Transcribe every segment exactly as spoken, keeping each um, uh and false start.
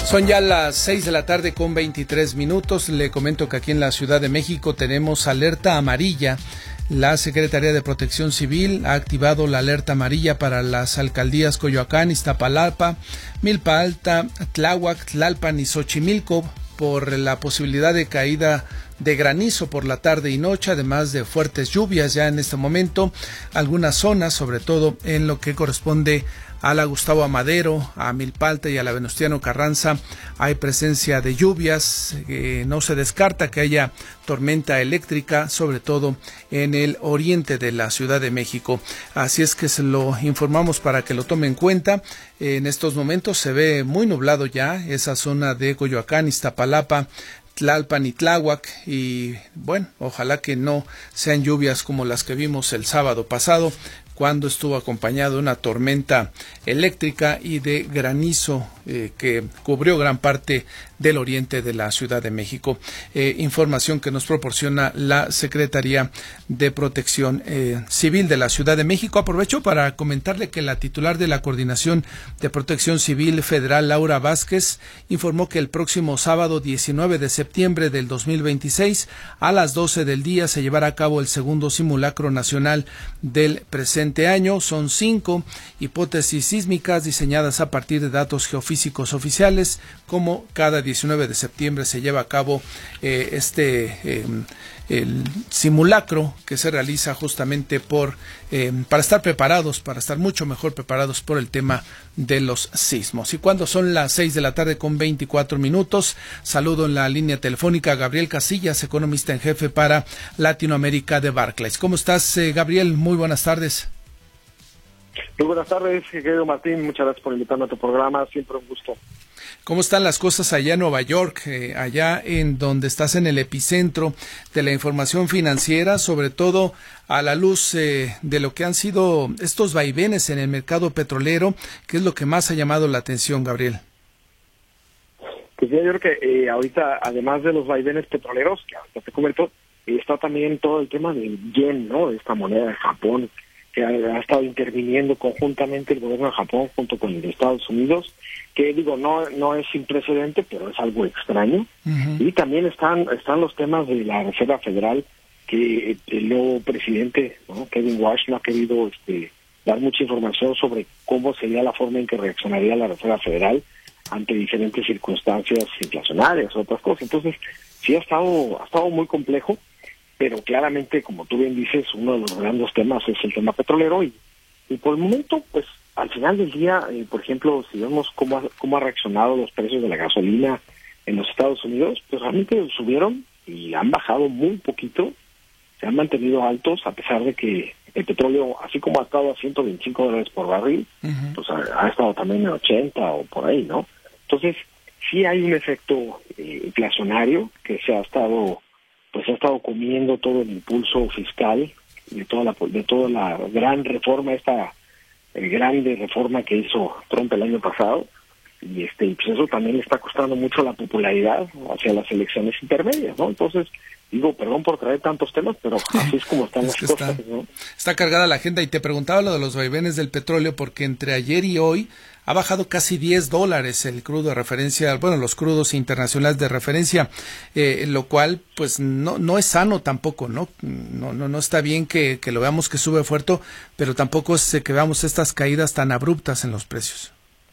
Son ya las seis de la tarde con veintitrés minutos. Le comento que aquí en la Ciudad de México tenemos alerta amarilla. La Secretaría de Protección Civil ha activado la alerta amarilla para las alcaldías Coyoacán, Iztapalapa, Milpa Alta, Tláhuac, Tlalpan y Xochimilco por la posibilidad de caída de granizo por la tarde y noche, además de fuertes lluvias ya en este momento. Algunas zonas, sobre todo en lo que corresponde a la Gustavo Amadero, a Milpa Alta y a la Venustiano Carranza, hay presencia de lluvias. Eh, no se descarta que haya tormenta eléctrica, sobre todo en el oriente de la Ciudad de México. Así es que se lo informamos para que lo tome en cuenta. Eh, en estos momentos se ve muy nublado ya esa zona de Coyoacán, Iztapalapa, Tlalpan y Tláhuac, y bueno, ojalá que no sean lluvias como las que vimos el sábado pasado, cuando estuvo acompañado de una tormenta eléctrica y de granizo eh, que cubrió gran parte del oriente de la Ciudad de México. Eh, información que nos proporciona la Secretaría de Protección eh, Civil de la Ciudad de México. Aprovecho para comentarle que la titular de la Coordinación de Protección Civil Federal, Laura Vázquez, informó que el próximo sábado diecinueve de septiembre del dos mil veintiséis a las doce del día se llevará a cabo el segundo simulacro nacional del presente año. Son cinco hipótesis sísmicas diseñadas a partir de datos geofísicos oficiales. Como cada diecinueve de septiembre se lleva a cabo eh, este eh, el simulacro que se realiza justamente por eh, para estar preparados, para estar mucho mejor preparados por el tema de los sismos. Y cuando son las seis de la tarde con veinticuatro minutos, saludo en la línea telefónica a Gabriel Casillas, economista en jefe para Latinoamérica de Barclays. ¿Cómo estás, eh, Gabriel? Muy buenas tardes. Muy buenas tardes, querido Martín. Muchas gracias por invitarme a tu programa. Siempre un gusto. ¿Cómo están las cosas allá en Nueva York, eh, allá en donde estás en el epicentro de la información financiera, sobre todo a la luz eh, de lo que han sido estos vaivenes en el mercado petrolero? ¿Qué es lo que más ha llamado la atención, Gabriel? Pues yo creo que eh, ahorita, además de los vaivenes petroleros, que ahorita te comento, eh, está también todo el tema del yen, ¿no? Esta moneda de Japón, que ha, ha estado interviniendo conjuntamente el gobierno de Japón junto con el de Estados Unidos, que digo, no no es sin precedente, pero es algo extraño. Uh-huh. Y también están están los temas de la Reserva Federal, que el nuevo presidente, ¿no?, Kevin Walsh, no ha querido este, dar mucha información sobre cómo sería la forma en que reaccionaría la Reserva Federal ante diferentes circunstancias inflacionarias o otras cosas. Entonces, sí ha estado ha estado muy complejo, pero claramente, como tú bien dices, uno de los grandes temas es el tema petrolero y, y por el momento, pues, al final del día, eh, por ejemplo, si vemos cómo ha, cómo ha reaccionado los precios de la gasolina en los Estados Unidos, pues realmente subieron y han bajado muy poquito, se han mantenido altos a pesar de que el petróleo, así como ha estado a ciento veinticinco dólares por barril, uh-huh. pues ha, ha estado también en ochenta o por ahí, ¿no? Entonces, sí hay un efecto eh, inflacionario que se ha estado, pues ha estado comiendo todo el impulso fiscal de toda la de toda la gran reforma esta el grande reforma que hizo Trump el año pasado, y este pues eso también le está costando mucho la popularidad hacia las elecciones intermedias, ¿no? Entonces, digo, perdón por traer tantos temas, pero así es como están es las cosas, está, ¿no? Está cargada la agenda, y te preguntaba lo de los vaivenes del petróleo, porque entre ayer y hoy ha bajado casi diez dólares el crudo de referencia, bueno, los crudos internacionales de referencia, eh, lo cual, pues, no no es sano tampoco, ¿no? No no no está bien que, que lo veamos que sube fuerte, pero tampoco es que veamos estas caídas tan abruptas en los precios.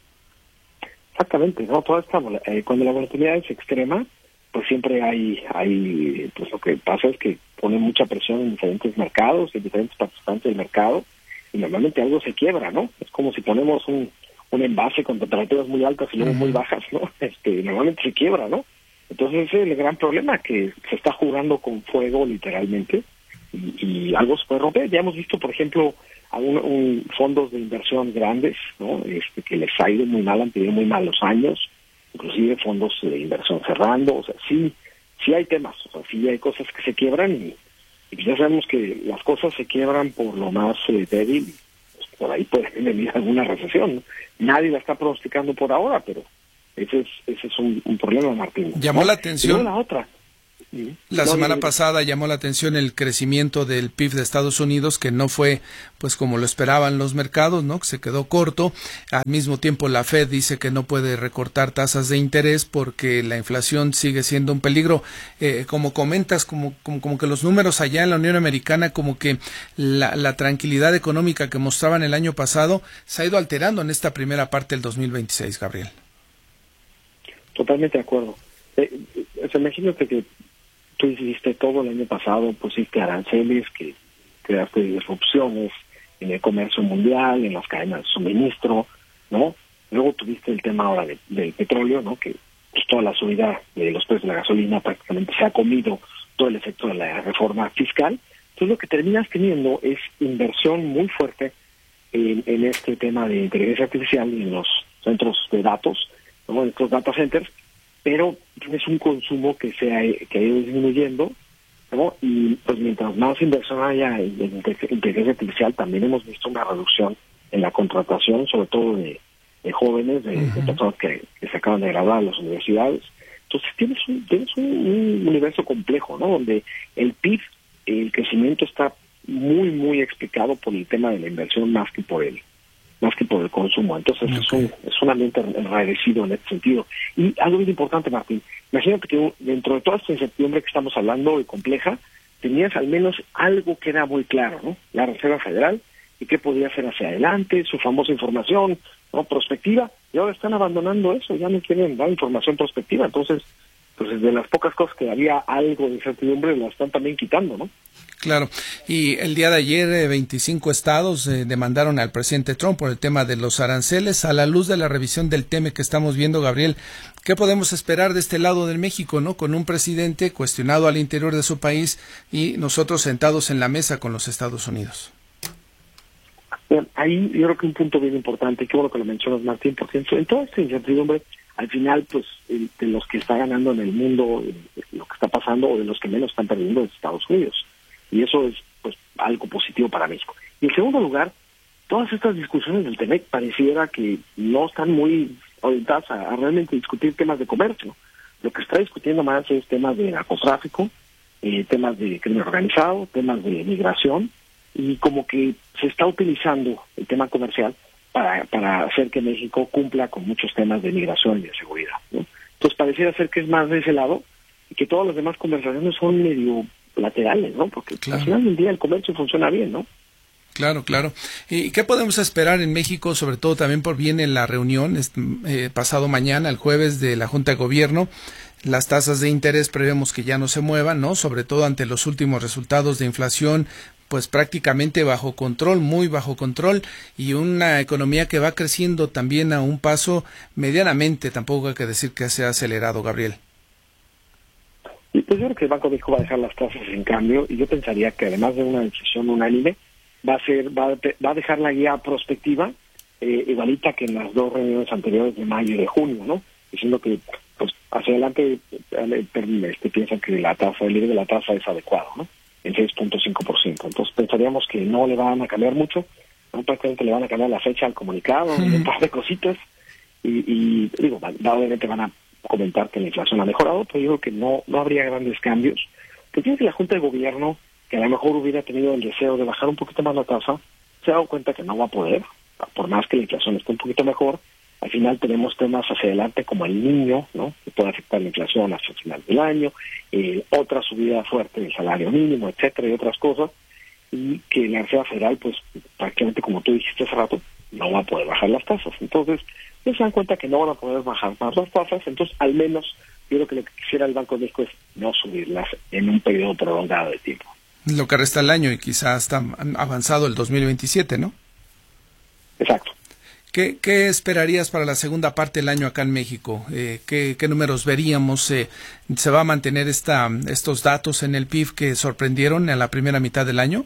Exactamente, ¿no? Toda esta, eh, cuando la volatilidad es extrema, pues siempre hay, hay, pues lo que pasa es que pone mucha presión en diferentes mercados, en diferentes participantes del mercado, y normalmente algo se quiebra, ¿no? Es como si ponemos un un envase con temperaturas muy altas y luego uh-huh. muy bajas, ¿no? Este, normalmente se quiebra, ¿no? Entonces ese es el gran problema, que se está jugando con fuego literalmente y, y algo se puede romper. Ya hemos visto, por ejemplo, a un, un fondos de inversión grandes, ¿no? Este, que les ha ido muy mal, han tenido muy malos años, inclusive fondos de inversión cerrando, o sea, sí, sí hay temas, o sea, sí hay cosas que se quiebran y, y ya sabemos que las cosas se quiebran por lo más eh, débil. Por ahí puede venir alguna recesión, ¿no? Nadie la está pronosticando por ahora, pero ese es ese es un, un problema, Martín. Llamó ¿no? la atención. Y la otra. La semana pasada llamó la atención el crecimiento del P I B de Estados Unidos, que no fue pues como lo esperaban los mercados, ¿no? Que se quedó corto. Al mismo tiempo la Fed dice que no puede recortar tasas de interés porque la inflación sigue siendo un peligro. Eh, como comentas, como, como, como que los números allá en la Unión Americana, como que la, la tranquilidad económica que mostraban el año pasado se ha ido alterando en esta primera parte del dos mil veintiséis, Gabriel. Totalmente de acuerdo. Eh, eh, imagínate que tú hiciste todo el año pasado, pusiste aranceles, que creaste disrupciones en el comercio mundial, en las cadenas de suministro, ¿no? Luego tuviste el tema ahora de, del petróleo, ¿no? Que pues, toda la subida de los precios de la gasolina prácticamente se ha comido todo el efecto de la reforma fiscal. Entonces lo que terminas teniendo es inversión muy fuerte en, en este tema de inteligencia artificial y en los centros de datos, ¿no? En estos data centers, pero tienes un consumo que se ha, que ha ido disminuyendo, ¿no? Y pues mientras más inversión haya en, en inteligencia artificial, también hemos visto una reducción en la contratación, sobre todo de, de jóvenes, de, uh-huh. de personas que, que se acaban de graduar en las universidades. Entonces tienes un, tienes un, un universo complejo, ¿no? Donde el P I B, el crecimiento está muy, muy explicado por el tema de la inversión más que por el más que por el consumo. Entonces okay. es, un, es un ambiente enrarecido en este sentido. Y algo bien importante, Martín, imagínate que dentro de toda esta incertidumbre que estamos hablando y compleja, tenías al menos algo que era muy claro, ¿no? La Reserva Federal y qué podía hacer hacia adelante, su famosa información, ¿no? Prospectiva, y ahora están abandonando eso, ya no quieren dar información prospectiva. Entonces, pues de las pocas cosas que había algo de incertidumbre, la están también quitando, ¿no? Claro, y el día de ayer eh, veinticinco estados eh, demandaron al presidente Trump por el tema de los aranceles. A la luz de la revisión del tema que estamos viendo, Gabriel, ¿qué podemos esperar de este lado del México, no? Con un presidente cuestionado al interior de su país y nosotros sentados en la mesa con los Estados Unidos. Bien, ahí yo creo que un punto bien importante, qué bueno que lo mencionas, Martín, porque en toda esta incertidumbre, al final, pues, de los que está ganando en el mundo, lo que está pasando, o de los que menos están perdiendo, es Estados Unidos. Y eso es, pues, algo positivo para México. Y en segundo lugar, todas estas discusiones del T M E C pareciera que no están muy orientadas a, a realmente discutir temas de comercio. Lo que está discutiendo más es temas de narcotráfico, eh, temas de crimen organizado, temas de migración, y como que se está utilizando el tema comercial para, para hacer que México cumpla con muchos temas de migración y de seguridad, ¿no? Entonces pareciera ser que es más de ese lado y que todas las demás conversaciones son medio laterales, ¿no? Porque claro, al final del día el comercio funciona bien, ¿no? Claro, claro. ¿Y qué podemos esperar en México, sobre todo también por viene la reunión eh, pasado mañana, el jueves, de la Junta de Gobierno? Las tasas de interés prevemos que ya no se muevan, ¿no? Sobre todo ante los últimos resultados de inflación, pues prácticamente bajo control, muy bajo control, y una economía que va creciendo también a un paso medianamente, tampoco hay que decir que sea acelerado, Gabriel. Y pues yo creo que el Banco de México va a dejar las tasas en cambio, y yo pensaría que además de una decisión unánime, va a ser va a, va a dejar la guía prospectiva eh, igualita que en las dos reuniones anteriores de mayo y de junio, ¿no? Diciendo que pues hacia adelante eh, este, piensan que la tasa, el líder de la tasa es adecuado, ¿no? En seis punto cinco por ciento. Entonces pensaríamos que no le van a cambiar mucho, no prácticamente le van a cambiar la fecha al comunicado, mm. un par de cositas, y, y digo, obviamente van a comentar que la inflación ha mejorado, pero yo creo que no no habría grandes cambios. Pero tiene que la Junta de Gobierno, que a lo mejor hubiera tenido el deseo de bajar un poquito más la tasa, se ha dado cuenta que no va a poder, por más que la inflación esté un poquito mejor. Al final tenemos temas hacia adelante como el niño, ¿no? Que puede afectar la inflación hasta el final del año, eh, otra subida fuerte del salario mínimo, etcétera, y otras cosas, y que la Reserva Federal, pues prácticamente como tú dijiste hace rato, no va a poder bajar las tasas. Entonces, ellos se dan cuenta que no van a poder bajar más las tasas, entonces al menos yo creo que lo que quisiera el Banco de México es no subirlas en un periodo prolongado de tiempo. Lo que resta el año y quizás hasta avanzado el dos mil veintisiete, ¿no? Exacto. ¿Qué, ¿Qué esperarías para la segunda parte del año acá en México? Eh, ¿qué, ¿Qué números veríamos? Eh, ¿Se va a mantener esta, estos datos en el P I B que sorprendieron en la primera mitad del año?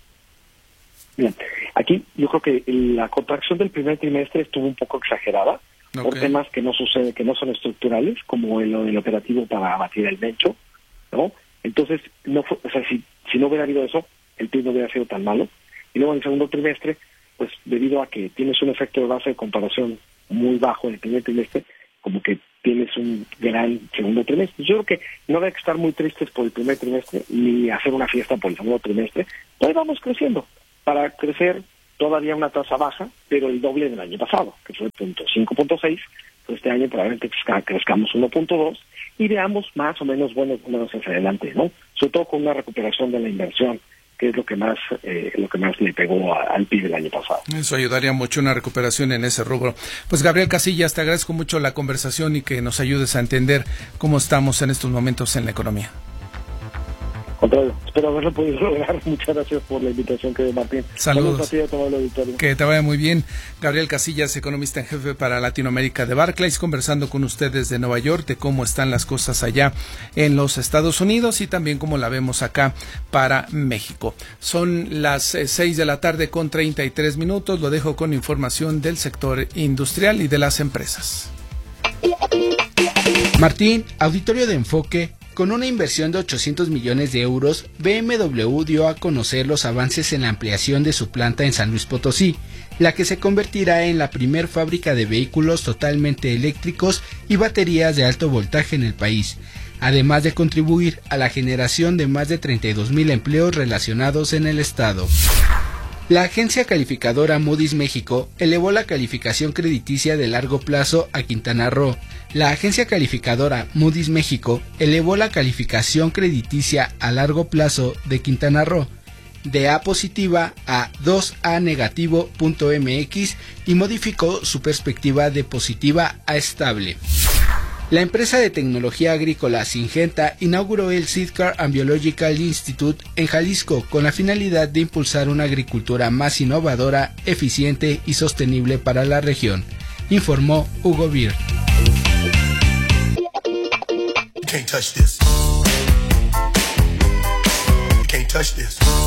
Bien, aquí yo creo que la contracción del primer trimestre estuvo un poco exagerada, okay, por temas que no sucede, que no son estructurales, como el, el operativo para abatir el mencho, ¿no? Entonces, no fue, o sea, si, si no hubiera habido eso, el P I B no hubiera sido tan malo. Y luego en el segundo trimestre, pues debido a que tienes un efecto de base de comparación muy bajo en el primer trimestre, como que tienes un gran segundo trimestre. Yo creo que no hay que estar muy tristes por el primer trimestre, ni hacer una fiesta por el segundo trimestre. Ahí vamos creciendo, para crecer todavía una tasa baja, pero el doble del año pasado, que fue cinco punto seis, pues este año probablemente crezcamos uno punto dos y veamos más o menos buenos números hacia adelante, ¿no? Sobre todo con una recuperación de la inversión, que es lo que más eh, lo que más le pegó a, al P I B el año pasado. Eso ayudaría mucho una recuperación en ese rubro. Pues Gabriel Casillas, te agradezco mucho la conversación y que nos ayudes a entender cómo estamos en estos momentos en la economía. Contrario, espero haberlo podido lograr. Muchas gracias por la invitación, querido Martín. Saludos. Saludos a ti y a todo el auditorio. Que te vaya muy bien. Gabriel Casillas, economista en jefe para Latinoamérica de Barclays, conversando con ustedes de Nueva York, de cómo están las cosas allá en los Estados Unidos y también cómo la vemos acá para México. Son las seis de la tarde con treinta y tres minutos. Lo dejo con información del sector industrial y de las empresas. Martín, auditorio de Enfoque. Con una inversión de ochocientos millones de euros, B M W dio a conocer los avances en la ampliación de su planta en San Luis Potosí, la que se convertirá en la primer fábrica de vehículos totalmente eléctricos y baterías de alto voltaje en el país, además de contribuir a la generación de más de treinta y dos mil empleos relacionados en el estado. La agencia calificadora Moody's México elevó la calificación crediticia de largo plazo a Quintana Roo. La agencia calificadora Moody's México elevó la calificación crediticia a largo plazo de Quintana Roo de A positiva a dos A negativo punto M X y modificó su perspectiva de positiva a estable. La empresa de tecnología agrícola Syngenta inauguró el Sidcar and Biological Institute en Jalisco con la finalidad de impulsar una agricultura más innovadora, eficiente y sostenible para la región, informó Hugo Beer. You can't touch this. You can't touch this.